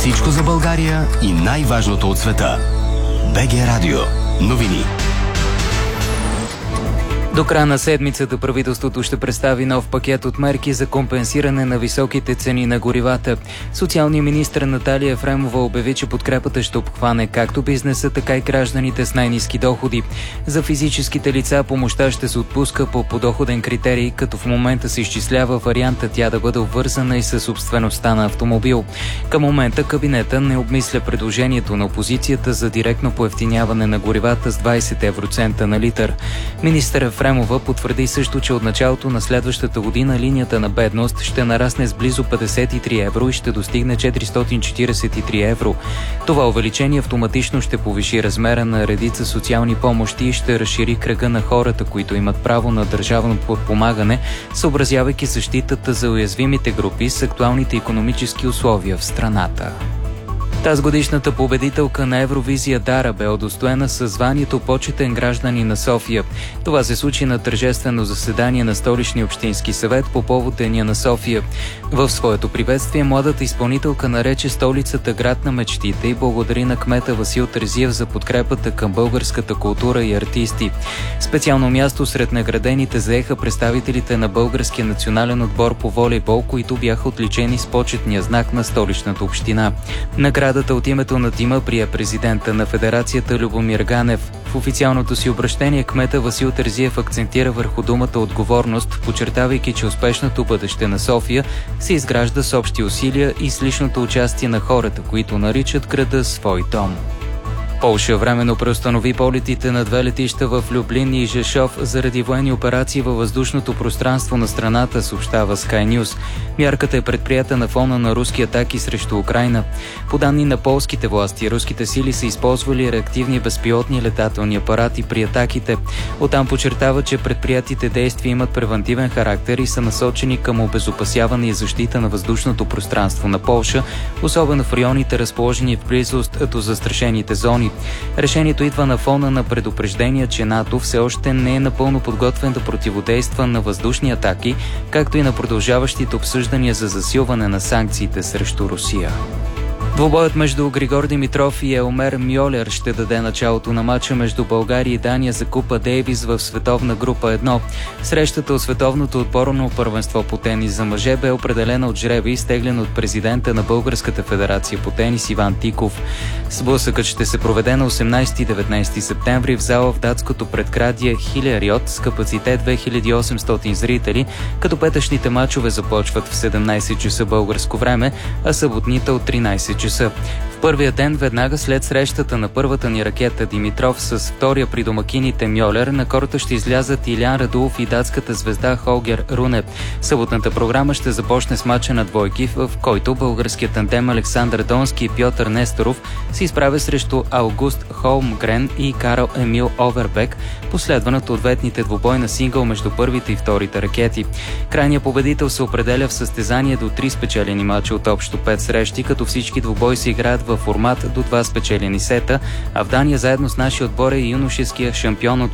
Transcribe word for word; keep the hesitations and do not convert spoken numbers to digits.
Всичко за България и най-важното от света. БГ Радио. Новини. До края на седмицата правителството ще представи нов пакет от мерки за компенсиране на високите цени на горивата. Социалният министър Наталия Ефремова обяви, че подкрепата ще обхване както бизнеса, така и гражданите с най-ниски доходи. За физическите лица помощта ще се отпуска по подоходен критерий, като в момента се изчислява варианта тя да бъде обвързана и със собствеността на автомобил. Към момента кабинета не обмисля предложението на опозицията за директно поевтиняване на горивата с двайсет евроцента на литър. Министър Ефремова потвърди също, че от началото на следващата година линията на бедност ще нарасне с близо петдесет и три евро и ще достигне четиристотин четиридесет и три евро. Това увеличение автоматично ще повиши размера на редица социални помощи и ще разшири кръга на хората, които имат право на държавно подпомагане, съобразявайки защитата за уязвимите групи с актуалните икономически условия в страната. Тазгодишната победителка на Евровизия Дара бе удостоена със званието почетен гражданин на София. Това се случи на тържествено заседание на Столичния общински съвет по повод Деня на София. В своето приветствие младата изпълнителка нарече столицата град на мечтите и благодари на кмета Васил Терзиев за подкрепата към българската култура и артисти. Специално място сред наградените заеха представителите на българския национален отбор по волейбол, които бяха отличени с почетния знак на Столичната община. Наградата от името на тима прие президента на федерацията Любомир Ганев. В официалното си обращение кмета Васил Терзиев акцентира върху думата отговорност, подчертавайки, че успешното бъдеще на София се изгражда с общи усилия и с личното участие на хората, които наричат града свой дом. Полша временно преустанови полетите на две летища в Люблин и Жешов заради военни операции във въздушното пространство на страната, съобщава Sky News. Мярката е предприята на фона на руски атаки срещу Украйна. По данни на полските власти, руските сили са използвали реактивни безпилотни летателни апарати при атаките. Оттам подчертава, че предприятите действия имат превантивен характер и са насочени към обезопасяване и защита на въздушното пространство на Полша, особено в районите, разположени в близост до застрашените зони. Решението идва на фона на предупреждения, че НАТО все още не е напълно подготвен да противодейства на въздушни атаки, както и на продължаващите обсъждания за засилване на санкциите срещу Русия. Двубоят между Григор Димитров и Елмер Мьолер ще даде началото на матча между България и Дания за Купа Дейвис в световна група едно. Срещата от световното отборно първенство по тенис за мъже бе определена от жребий, изтеглен от президента на Българската федерация по тенис Иван Тиков. Сблъсъкът ще се проведе на осемнайсети и деветнайсети септември в зала в датското предградие Хилериот с капацитет две хиляди и осемстотин зрители, като петъчните мачове започват в седемнайсет часа българско време, а съботните от тринайсет часа. В първия ден, веднага след срещата на първата ни ракета Димитров с втория при домакините Мьолер, на корта ще излязат Илян Радулов и датската звезда Холгер Руне. Съботната програма ще започне с мача на двойки, в който българският тандем Александър Донски и Пьотър Несторов се изправя срещу Аугуст Холмгрен и Карл Емил Овербек, последван от ответните двубой на сингъл между първите и вторите ракети. Крайният победител се определя в състезание до три спечелени мача от общо пет срещи, като всички двубои се играят във формат до два спечелени сета, а в Дания заедно с нашия отбор е юношеския шампион от